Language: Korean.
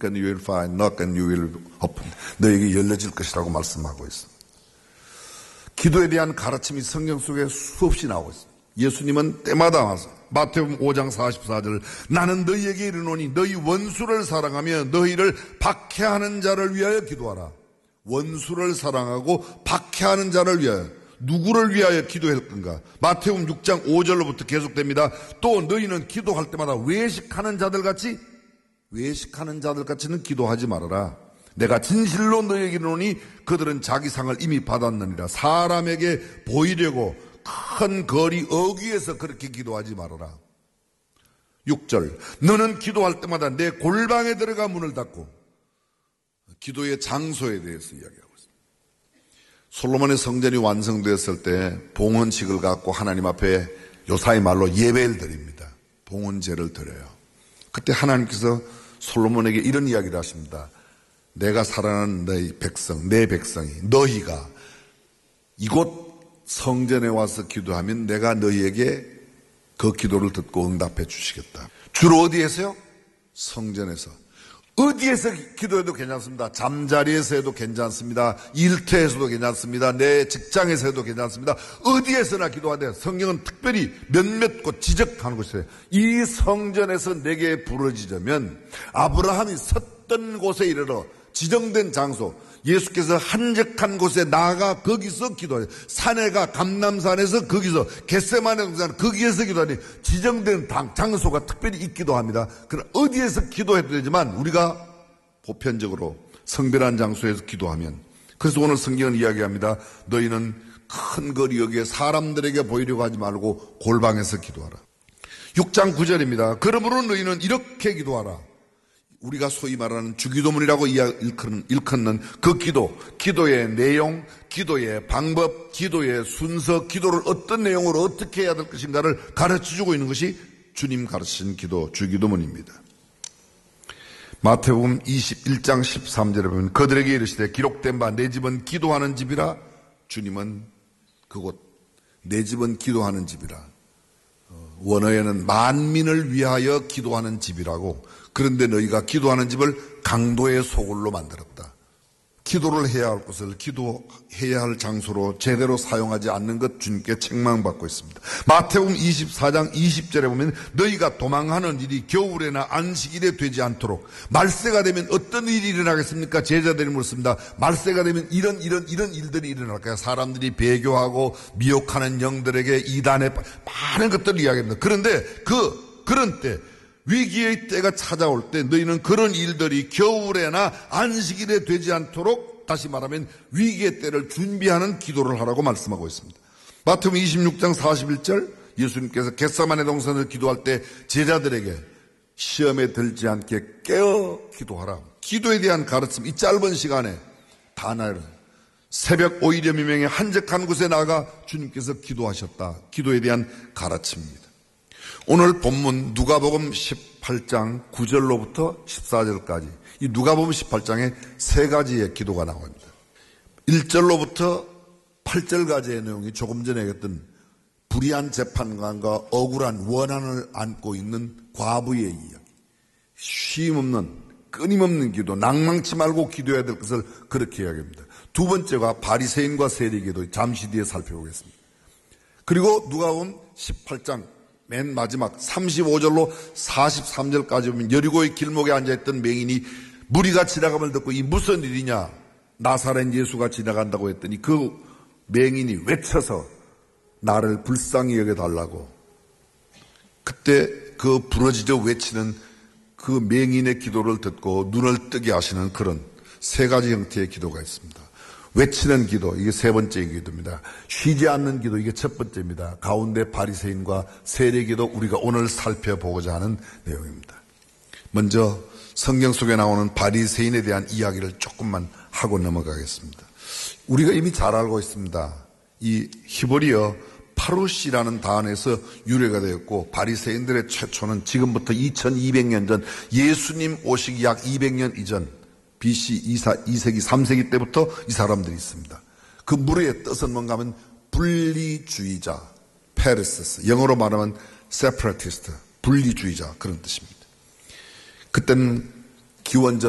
Seek and you will find, knock and you will open. 너에게 열려질 것이라고 말씀하고 있습니다. 기도에 대한 가르침이 성경 속에 수없이 나오고 있습니다. 예수님은 때마다 와서 마태복음 5장 44절 나는 너희에게 이르노니 너희 원수를 사랑하며 너희를 박해하는 자를 위하여 기도하라. 원수를 사랑하고 박해하는 자를 위하여 누구를 위하여 기도할 건가? 마태복음 6장 5절로부터 계속됩니다. 또 너희는 기도할 때마다 외식하는 자들같이는 기도하지 말아라. 내가 진실로 너희에게 이르노니 그들은 자기 상을 이미 받았느니라. 사람에게 보이려고 큰 거리 어귀에서 그렇게 기도하지 말아라. 6절 너는 기도할 때마다 내 골방에 들어가 문을 닫고 기도의 장소에 대해서 이야기하고 있습니다. 솔로몬의 성전이 완성되었을 때 봉헌식을 갖고 하나님 앞에 요사이 말로 예배를 드립니다. 봉헌제를 드려요. 그때 하나님께서 솔로몬에게 이런 이야기를 하십니다. 내가 사랑하는 너희 백성, 내 백성이 너희가 이곳 성전에 와서 기도하면 내가 너희에게 그 기도를 듣고 응답해 주시겠다. 주로 어디에서요? 성전에서. 어디에서 기도해도 괜찮습니다. 잠자리에서 해도 괜찮습니다. 일터에서도 괜찮습니다. 내 직장에서 해도 괜찮습니다. 어디에서나 기도하되 성경은 특별히 몇몇 곳 지적하는 곳이에요. 이 성전에서 내게 부르짖으면 아브라함이 섰던 곳에 이르러 지정된 장소, 예수께서 한적한 곳에 나아가 거기서 기도해요. 산에가 감람산에서 거기서 겟세마네 동산 거기에서 기도하니 지정된 장소가 특별히 있기도 합니다. 그러나 어디에서 기도해도 되지만 우리가 보편적으로 성별한 장소에서 기도하면, 그래서 오늘 성경은 이야기합니다. 너희는 큰 거리 여기에 사람들에게 보이려고 하지 말고 골방에서 기도하라. 6장 9절입니다. 그러므로 너희는 이렇게 기도하라. 우리가 소위 말하는 주기도문이라고 일컫는 그 기도의 내용, 기도의 방법, 기도의 순서, 기도를 어떤 내용으로 어떻게 해야 될 것인가를 가르쳐주고 있는 것이 주님 가르치신 기도, 주기도문입니다. 마태복음 21장 13절에 보면 그들에게 이르시되 기록된 바 내 집은 기도하는 집이라. 주님은 그곳 내 집은 기도하는 집이라. 원어에는 만민을 위하여 기도하는 집이라고. 그런데 너희가 기도하는 집을 강도의 소굴로 만들었다. 기도를 해야 할 곳을 기도해야 할 장소로 제대로 사용하지 않는 것 주님께 책망받고 있습니다. 마태복음 24장 20절에 보면 너희가 도망하는 일이 겨울에나 안식일에 되지 않도록. 말세가 되면 어떤 일이 일어나겠습니까? 제자들이 묻습니다. 말세가 되면 이런 일들이 일어날까요? 사람들이 배교하고 미혹하는 영들에게 이단에 많은 것들을 이야기합니다. 그런데 그런 때 위기의 때가 찾아올 때 너희는 그런 일들이 겨울에나 안식일에 되지 않도록, 다시 말하면 위기의 때를 준비하는 기도를 하라고 말씀하고 있습니다. 마태복음 26장 41절 예수님께서 겟세마네 동산을 기도할 때 제자들에게 시험에 들지 않게 깨어 기도하라. 기도에 대한 가르침, 이 짧은 시간에 다 나열은 새벽 5일여 미명에 한적한 곳에 나가 주님께서 기도하셨다. 기도에 대한 가르침입니다. 오늘 본문 누가복음 18장 9절로부터 14절까지 이 누가복음 18장에 세 가지의 기도가 나옵니다. 1절로부터 8절까지의 내용이 조금 전에 얘기했던 불의한 재판관과 억울한 원한을 안고 있는 과부의 이야기, 쉼없는 끊임없는 기도, 낭망치 말고 기도해야 될 것을 그렇게 이야기합니다. 두 번째가 바리새인과 세리기도, 잠시 뒤에 살펴보겠습니다. 그리고 누가복음 18장 맨 마지막 35절로 43절까지 보면 여리고의 길목에 앉아있던 맹인이 무리가 지나감을 듣고 이 무슨 일이냐, 나사렛 예수가 지나간다고 했더니 그 맹인이 외쳐서 나를 불쌍히 여겨달라고. 그때 그 부러지져 외치는 그 맹인의 기도를 듣고 눈을 뜨게 하시는 그런 세 가지 형태의 기도가 있습니다. 외치는 기도, 이게 세 번째 기도입니다. 쉬지 않는 기도, 이게 첫 번째입니다. 가운데 바리새인과 세리기도 우리가 오늘 살펴보고자 하는 내용입니다. 먼저 성경 속에 나오는 바리새인에 대한 이야기를 조금만 하고 넘어가겠습니다. 우리가 이미 잘 알고 있습니다. 이 히브리어 파루시라는 단어에서 유래가 되었고, 바리새인들의 최초는 지금부터 2200년 전, 예수님 오시기 약 200년 이전 BC 2세기 3세기 때부터 이 사람들이 있습니다. 그 무리의 뜻은 뭔가 하면 분리주의자, 페르세스, 영어로 말하면 separatist, 분리주의자, 그런 뜻입니다. 그때는 기원전